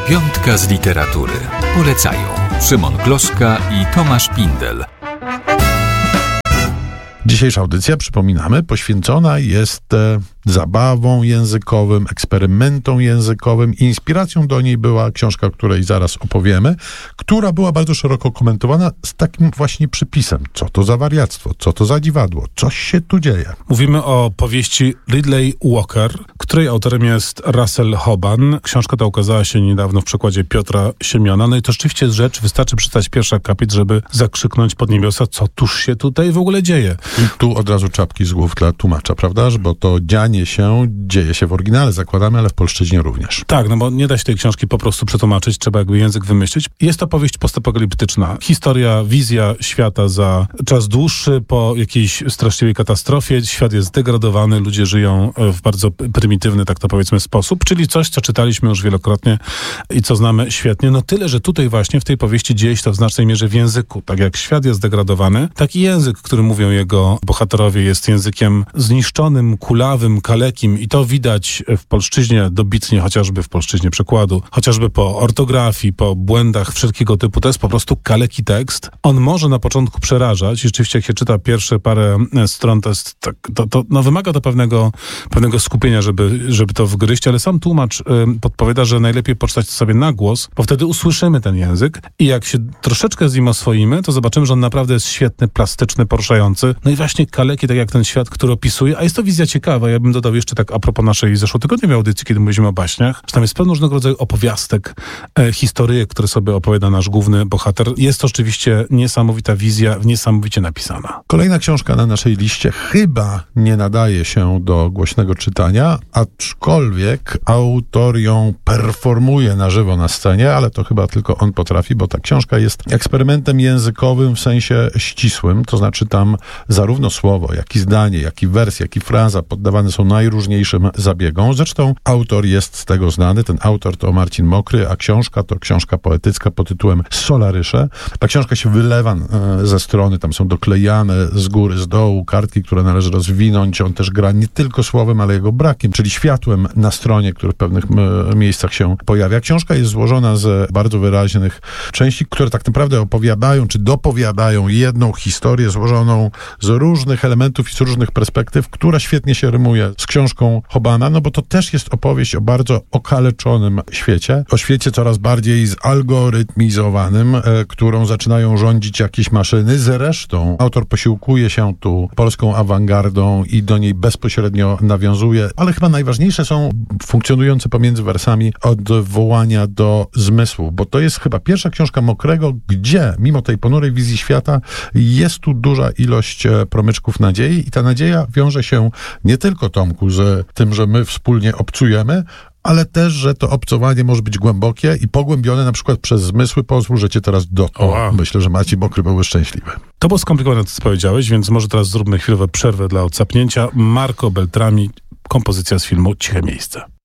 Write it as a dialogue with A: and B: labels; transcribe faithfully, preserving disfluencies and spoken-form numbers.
A: Piątka z literatury. Polecają Szymon Gloszka i Tomasz Pindel.
B: Dzisiejsza audycja, przypominamy, poświęcona jest e, zabawą językowym, eksperymentom językowym. Inspiracją do niej była książka, o której zaraz opowiemy, która była bardzo szeroko komentowana z takim właśnie przypisem. Co to za wariactwo? Co to za dziwadło? Coś się tu dzieje.
C: Mówimy o powieści Ridley Walker, której autorem jest Russell Hoban. Książka ta ukazała się niedawno w przekładzie Piotra Siemiona. No i to rzeczywiście jest rzecz, wystarczy przeczytać pierwszy akapit, żeby zakrzyknąć pod niebiosa, co tuż się tutaj w ogóle dzieje.
B: I tu od razu czapki z głów dla tłumacza, prawda? Bo to dzianie się dzieje się w oryginale, zakładamy, ale w polszczyźnie również.
C: Tak, no bo nie da się tej książki po prostu przetłumaczyć, trzeba jakby język wymyślić. Jest to powieść postapokaliptyczna. Historia, wizja świata za czas dłuższy, po jakiejś straszliwej katastrofie. Świat jest zdegradowany, ludzie żyją w bardzo prymitywny, tak to powiedzmy, sposób, czyli coś, co czytaliśmy już wielokrotnie i co znamy świetnie. No tyle, że tutaj właśnie w tej powieści dzieje się to w znacznej mierze w języku. Tak jak świat jest zdegradowany, tak i język, który mówią jego bohaterowie, jest językiem zniszczonym, kulawym, kalekim i to widać w polszczyźnie dobitnie, chociażby w polszczyźnie przekładu, chociażby po ortografii, po błędach wszelkiego typu. To jest po prostu kaleki tekst. On może na początku przerażać i rzeczywiście jak się czyta pierwsze parę stron, to jest tak, to, to no wymaga to pewnego, pewnego skupienia, żeby, żeby to wgryźć, ale sam tłumacz y, podpowiada, że najlepiej poczytać to sobie na głos, bo wtedy usłyszymy ten język i jak się troszeczkę z nim oswoimy, to zobaczymy, że on naprawdę jest świetny, plastyczny, poruszający. No i właśnie kaleki, tak jak ten świat, który opisuje, a jest to wizja ciekawa. Ja bym dodał jeszcze tak a propos naszej zeszłotygodniowej audycji, kiedy mówiliśmy o baśniach, że tam jest pełno różnego rodzaju opowiastek, e, historyjek, które sobie opowiada nasz główny bohater. Jest to rzeczywiście niesamowita wizja, niesamowicie napisana.
B: Kolejna książka na naszej liście chyba nie nadaje się do głośnego czytania, aczkolwiek autor ją performuje na żywo na scenie, ale to chyba tylko on potrafi, bo ta książka jest eksperymentem językowym w sensie ścisłym, to znaczy tam zarówno słowo, jak i zdanie, jak i wers, jak i fraza poddawane są najróżniejszym zabiegom. Zresztą autor jest z tego znany. Ten autor to Marcin Mokry, a książka to książka poetycka pod tytułem Solarysze. Ta książka się wylewa ze strony, tam są doklejane z góry, z dołu kartki, które należy rozwinąć. On też gra nie tylko słowem, ale jego brakiem, czyli światłem na stronie, który w pewnych miejscach się pojawia. Książka jest złożona z bardzo wyraźnych części, które tak naprawdę opowiadają, czy dopowiadają jedną historię złożoną z różnych elementów i z różnych perspektyw, która świetnie się rymuje z książką Hobana, no bo to też jest opowieść o bardzo okaleczonym świecie, o świecie coraz bardziej zalgorytmizowanym, e, którą zaczynają rządzić jakieś maszyny. Zresztą autor posiłkuje się tu polską awangardą i do niej bezpośrednio nawiązuje, ale chyba najważniejsze są funkcjonujące pomiędzy wersami odwołania do zmysłu, bo to jest chyba pierwsza książka Mokrego, gdzie mimo tej ponurej wizji świata jest tu duża ilość promyczków nadziei i ta nadzieja wiąże się nie tylko, Tomku, z tym, że my wspólnie obcujemy, ale też, że to obcowanie może być głębokie i pogłębione na przykład przez zmysły. Pozwól, że cię teraz dotknę. Myślę, że Maciej Mokry byłby szczęśliwy.
C: To było skomplikowane, co powiedziałeś, więc może teraz zróbmy chwilową przerwę dla odsapnięcia. Marco Beltrami, kompozycja z filmu Ciche miejsce.